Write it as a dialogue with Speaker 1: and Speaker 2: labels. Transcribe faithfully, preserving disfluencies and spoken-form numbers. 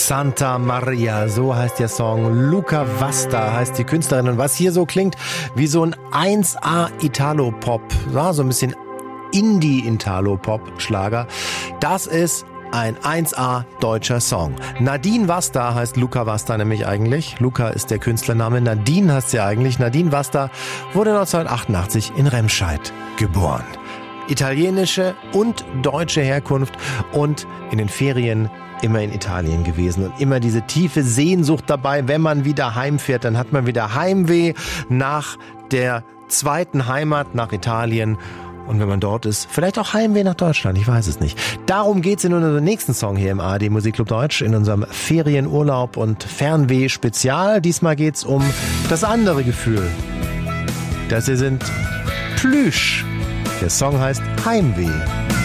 Speaker 1: Santa Maria, so heißt der Song. Luca Vasta heißt die Künstlerin. Und was hier so klingt wie so ein eins A Italo-Pop, ja, so ein bisschen Indie-Italo-Pop-Schlager, das ist ein eins A deutscher Song. Nadine Vasta heißt Luca Vasta nämlich eigentlich. Luca ist der Künstlername. Nadine heißt sie eigentlich. Nadine Vasta wurde neunzehnhundertachtundachtzig in Remscheid geboren. Italienische und deutsche Herkunft und in den Ferien immer in Italien gewesen und immer diese tiefe Sehnsucht dabei, wenn man wieder heimfährt, dann hat man wieder Heimweh nach der zweiten Heimat, nach Italien. Und wenn man dort ist, vielleicht auch Heimweh nach Deutschland, ich weiß es nicht. Darum geht's in unserem nächsten Song hier im A R D Musikclub Deutsch, in unserem Ferienurlaub und Fernweh-Spezial. Diesmal geht's um das andere Gefühl. Das hier sind Plüsch. Der Song heißt Heimweh.